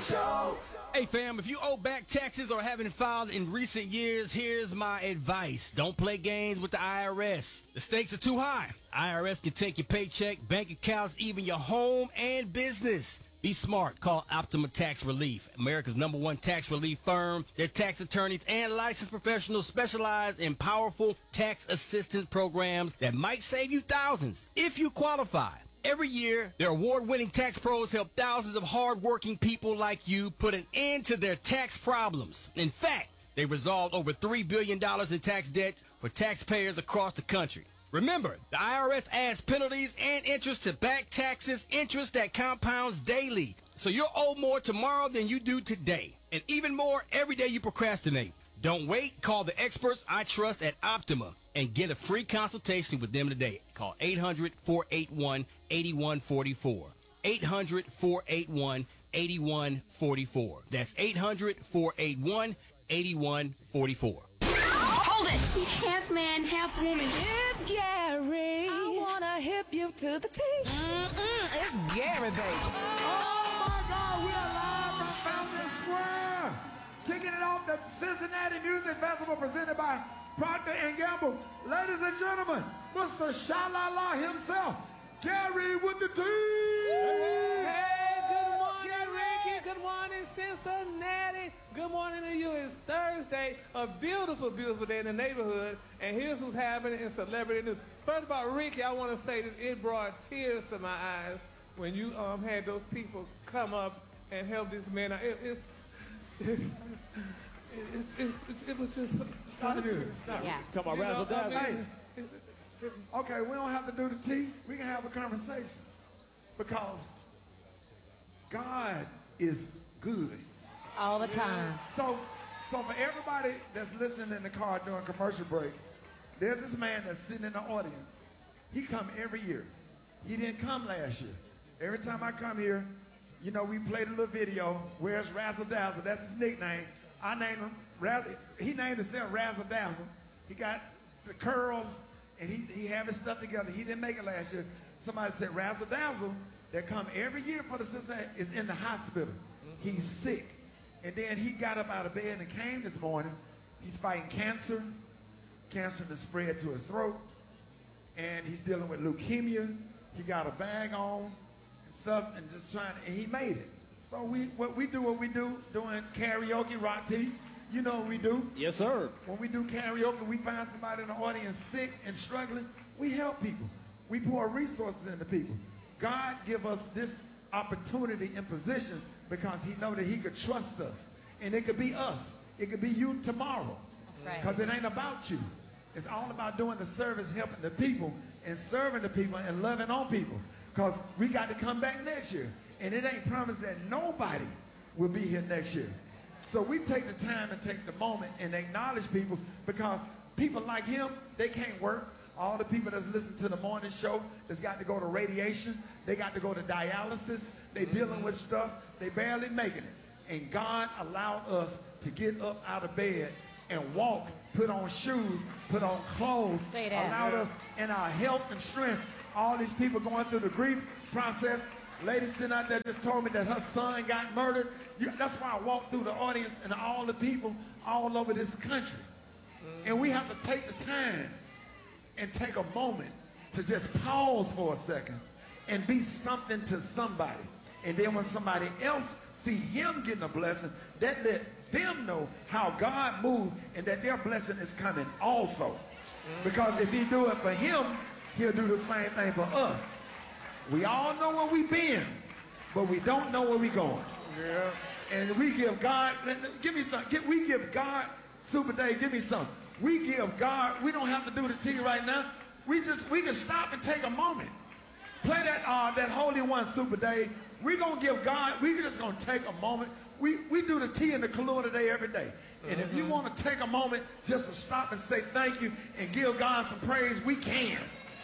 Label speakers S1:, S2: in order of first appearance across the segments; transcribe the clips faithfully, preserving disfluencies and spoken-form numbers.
S1: Show.
S2: Hey fam, if you owe back taxes or haven't filed in recent years, here's my advice. Don't play games with the I R S. The stakes are too high. I R S can take your paycheck, bank accounts, even your home and business. Be smart. Call Optima Tax Relief, America's number one tax relief firm. Their tax attorneys and licensed professionals specialize in powerful tax assistance programs that might save you thousands if you qualify. Every year, their award-winning tax pros help thousands of hard-working people like you put an end to their tax problems. In fact, they resolved over three billion dollars in tax debt for taxpayers across the country. Remember, the I R S adds penalties and interest to back taxes, interest that compounds daily. So you'll owe more tomorrow than you do today, and even more every day you procrastinate. Don't wait. Call the experts I trust at Optima and get a free consultation with them today. Call eight hundred, four eight one, eight one four four. eight hundred, four eight one, eight one four four. That's eight hundred, four eight one, eight one four four.
S3: Hold it! He's half man, half woman.
S4: It's Gary. I wanna hip you to the T.
S3: Mm-mm, it's Gary, baby.
S1: Oh my God, we are live from Fountain Square. Kicking it off the Cincinnati Music Festival presented by Procter and Gamble. Ladies and gentlemen, Mister Sha-La-La himself, Gary with the T.
S5: Hey, good morning, Ricky. Good morning, Cincinnati. Good morning to you. It's Thursday, a beautiful, beautiful day in the neighborhood. And here's what's happening in celebrity news. First of all, Ricky, I want to say that it brought tears to my eyes when you um, had those people come up and help this man out. It, it's, it's, it's, it's, it was just...
S1: Stop the music. Stop.
S3: Yeah.
S1: Come on,
S5: You know,
S1: razzle dazzle.
S5: I mean,
S1: Hey. Okay, we don't have to do the tea. We can have a conversation. Because God is good.
S4: All the time.
S1: So, so for everybody that's listening in the car during commercial break, there's this man that's sitting in the audience. He come every year. He didn't come last year. Every time I come here, you know, we played a little video. Where's Razzle Dazzle? That's his nickname. I named him, Razzle, he named himself Razzle Dazzle. He got the curls and he, he have his stuff together. He didn't make it last year. Somebody said Razzle Dazzle that come every year for the Cincinnati is in the hospital. Mm-hmm. He's sick. And then he got up out of bed and came this morning. He's fighting cancer. Cancer has spread to his throat. And he's dealing with leukemia. He got a bag on and stuff and just trying to, and he made it. So we, what we do, what we do, doing karaoke, Rock T, you know what we do.
S2: Yes, sir.
S1: When we do karaoke, we find somebody in the audience sick and struggling. We help people. We pour resources into people. God give us this opportunity and position because he know that he could trust us. And it could be us. It could be you tomorrow.
S4: That's right.
S1: Because it ain't about you. It's all about doing the service, helping the people, and serving the people, and loving on people. Because we got to come back next year. And it ain't promised that nobody will be here next year. So we take the time and take the moment and acknowledge people because people like him, they can't work. All the people that's listening to the morning show that's got to go to radiation, they got to go to dialysis, they dealing with stuff, they barely making it. And God allowed us to get up out of bed and walk, put on shoes, put on clothes,
S4: Say that.
S1: allowed us in our health and strength. All these people going through the grief process. Lady sitting out there just told me that her son got murdered. You, that's why I walked through the audience and all the people all over this country. And we have to take the time and take a moment to just pause for a second and be something to somebody. And then when somebody else see him getting a blessing, that let them know how God moved and that their blessing is coming also. Because if he do it for him, he'll do the same thing for us. We all know where we've been, but we don't know where we're going.
S5: Yeah.
S1: And we give God, give me some, give, we give God, Super Dave, give me some. We give God, we don't have to do the tea right now. We just, we can stop and take a moment. Play that, uh, that Holy One, Super Dave. We're going to give God, we're just going to take a moment. We, we do the tea and the Kahlua today every day. And mm-hmm. if you want to take a moment just to stop and say thank you and give God some praise, we can.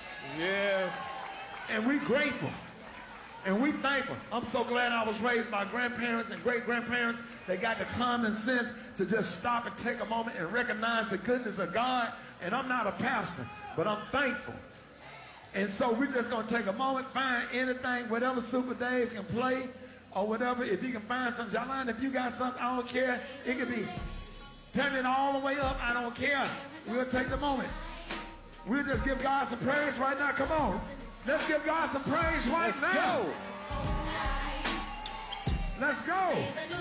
S5: Yes.
S1: And we grateful. And we thankful. I'm so glad I was raised by grandparents and great-grandparents that got the common sense to just stop and take a moment and recognize the goodness of God. And I'm not a pastor, but I'm thankful. And so we're just going to take a moment, find anything, whatever Super Dave can play. or whatever. If you can find some, Jolene, if you got something, I don't care. It could be turn it all the way up. I don't care. We'll take the moment. We'll just give God some praise right now. Come on. Let's give God some praise right
S5: Let's
S1: now.
S5: go.
S1: Let's go.